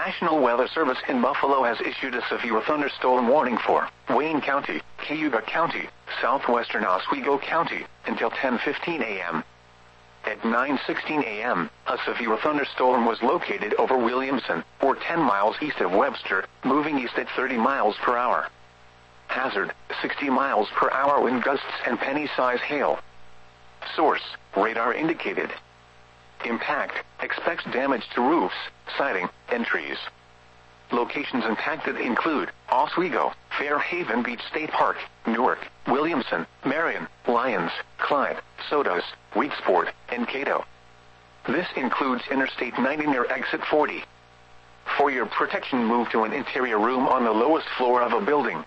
National Weather Service in Buffalo has issued a severe thunderstorm warning for Wayne County, Cayuga County, southwestern Oswego County, until 10:15 a.m. At 9:16 a.m., a severe thunderstorm was located over Williamson, or 10 miles east of Webster, moving east at 30 miles per hour. Hazard, 60 miles per hour wind gusts and penny-size hail. Source, radar indicated. Impact, expects damage to roofs, siding, and trees. Locations impacted include Oswego, Fairhaven Beach State Park, Newark, Williamson, Marion, Lyons, Clyde, Sodas, Weedsport, and Cato. This includes Interstate 90 near Exit 40. For your protection, move to an interior room on the lowest floor of a building.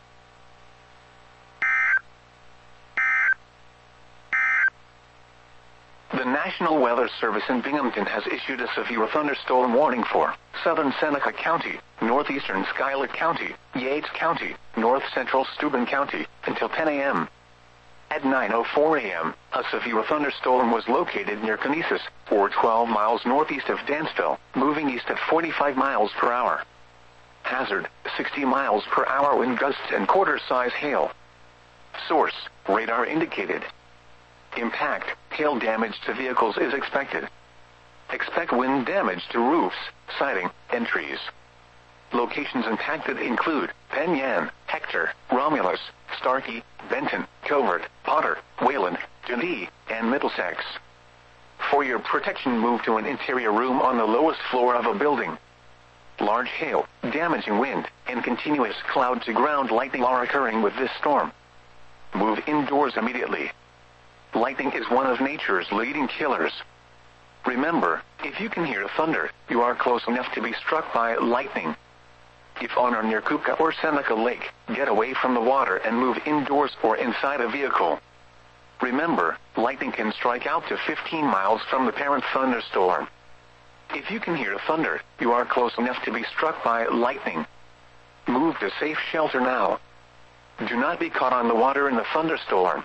The National Weather Service in Binghamton has issued a severe thunderstorm warning for southern Seneca County, northeastern Schuyler County, Yates County, north central Steuben County, until 10 a.m. At 9:04 a.m., a severe thunderstorm was located near Conesus, or 12 miles northeast of Dansville, moving east at 45 miles per hour. Hazard, 60 miles per hour wind gusts and quarter-size hail. Source, radar indicated. Impact, hail damage to vehicles is expected. Expect wind damage to roofs, siding, and trees. Locations impacted include Penn Yan, Hector, Romulus, Starkey, Benton, Covert, Potter, Wayland, Dundee, and Middlesex. For your protection, move to an interior room on the lowest floor of a building. Large hail, damaging wind, and continuous cloud-to-ground lightning are occurring with this storm. Move indoors immediately. Lightning is one of nature's leading killers. Remember, if you can hear thunder, you are close enough to be struck by lightning. If on or near Keuka or Seneca Lake, get away from the water and move indoors or inside a vehicle. Remember, lightning can strike out to 15 miles from the parent thunderstorm. If you can hear thunder, you are close enough to be struck by lightning. Move to safe shelter now. Do not be caught on the water in the thunderstorm.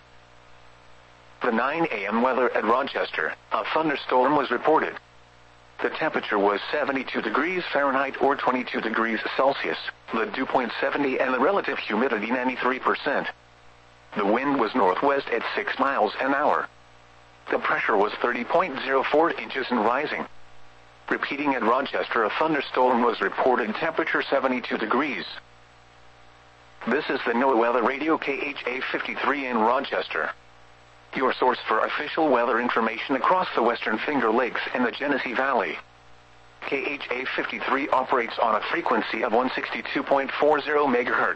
The 9 a.m. weather at Rochester, a thunderstorm was reported. The temperature was 72 degrees Fahrenheit or 22 degrees Celsius, the dew point 70 and the relative humidity 93%. The wind was northwest at 6 miles an hour. The pressure was 30.04 inches and rising. Repeating at Rochester, a thunderstorm was reported, temperature 72 degrees. This is the NOAA Weather Radio KHA 53 in Rochester, your source for official weather information across the Western Finger Lakes and the Genesee Valley. KHA 53 operates on a frequency of 162.40 MHz.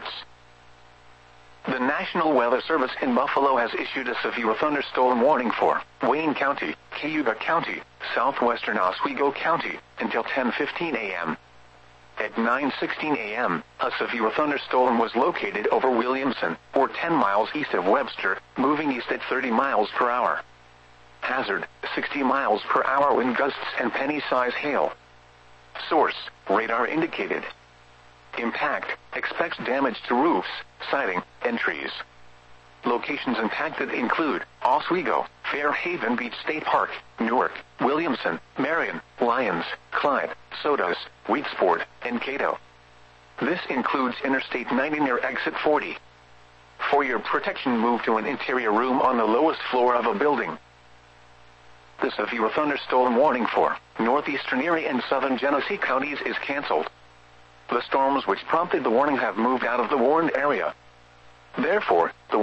The National Weather Service in Buffalo has issued a severe thunderstorm warning for Wayne County, Cayuga County, southwestern Oswego County, until 10:15 a.m. At 9:16 a.m., a severe thunderstorm was located over Williamson, or 10 miles east of Webster, moving east at 30 miles per hour. Hazard, 60 miles per hour wind gusts and penny-size hail. Source, radar indicated. Impact, expects damage to roofs, siding, and trees. Locations impacted include Oswego, Fairhaven Beach State Park, Newark, Williamson, Marion, Lyons, Clyde, Sodas, Weedsport, and Cato. This includes Interstate 90 near Exit 40. For your protection, move to an interior room on the lowest floor of a building. The severe thunderstorm warning for northeastern Erie and southern Genesee counties is canceled. The storms which prompted the warning have moved out of the warned area. Therefore, the